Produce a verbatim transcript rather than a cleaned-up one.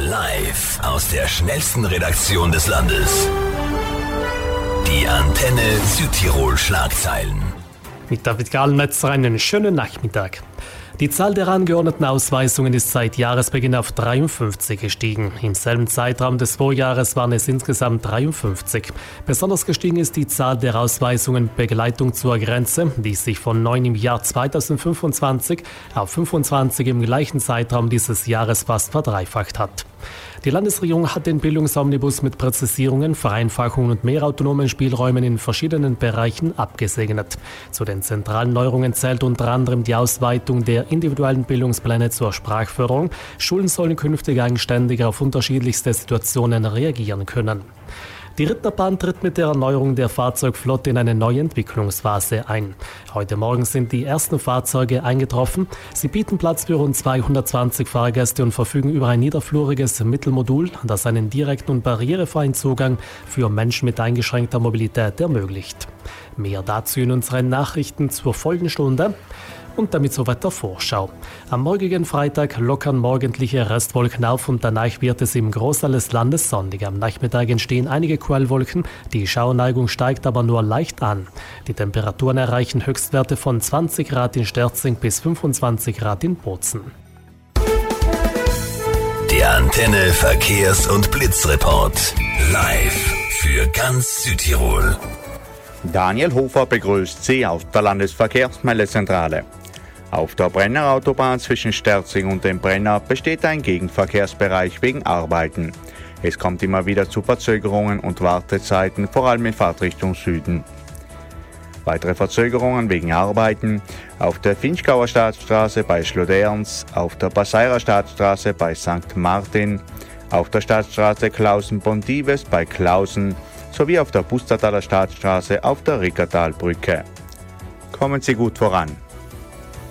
Live aus der schnellsten Redaktion des Landes. Die Antenne Südtirol Schlagzeilen. Mit David Gahlenmetzer einen schönen Nachmittag. Die Zahl der angeordneten Ausweisungen ist seit Jahresbeginn auf dreiundfünfzig gestiegen. Im selben Zeitraum des Vorjahres waren es insgesamt dreiundfünfzig. Besonders gestiegen ist die Zahl der Ausweisungen Begleitung zur Grenze, die sich von neun im Jahr zweitausendfünfundzwanzig auf fünfundzwanzig im gleichen Zeitraum dieses Jahres fast verdreifacht hat. Die Landesregierung hat den Bildungsomnibus mit Präzisierungen, Vereinfachungen und mehr autonomen Spielräumen in verschiedenen Bereichen abgesegnet. Zu den zentralen Neuerungen zählt unter anderem die Ausweitung der individuellen Bildungspläne zur Sprachförderung. Schulen sollen künftig eigenständiger auf unterschiedlichste Situationen reagieren können. Die Ritterbahn tritt mit der Erneuerung der Fahrzeugflotte in eine neue Entwicklungsphase ein. Heute Morgen sind die ersten Fahrzeuge eingetroffen. Sie bieten Platz für rund zweihundertzwanzig Fahrgäste und verfügen über ein niederfluriges Mittelmodul, das einen direkten und barrierefreien Zugang für Menschen mit eingeschränkter Mobilität ermöglicht. Mehr dazu in unseren Nachrichten zur folgenden Stunde. Und damit so weiter Vorschau. Am morgigen Freitag lockern morgendliche Restwolken auf und danach wird es im Großteil des Landes sonnig. Am Nachmittag entstehen einige Quellwolken, die Schauerneigung steigt aber nur leicht an. Die Temperaturen erreichen Höchstwerte von zwanzig Grad in Sterzing bis fünfundzwanzig Grad in Bozen. Der Antenne Verkehrs- und Blitzreport. Live für ganz Südtirol. Daniel Hofer begrüßt Sie auf der Landesverkehrsmeldezentrale. Auf der Brenner Autobahn zwischen Sterzing und dem Brenner besteht ein Gegenverkehrsbereich wegen Arbeiten. Es kommt immer wieder zu Verzögerungen und Wartezeiten, vor allem in Fahrtrichtung Süden. Weitere Verzögerungen wegen Arbeiten auf der Finchgauer Staatsstraße bei Schloderns, auf der Basseirer Staatsstraße bei Sankt Martin, auf der Staatsstraße Klausen-Bondives bei Klausen sowie auf der Pustertaler Staatsstraße auf der Rickertalbrücke. Kommen Sie gut voran.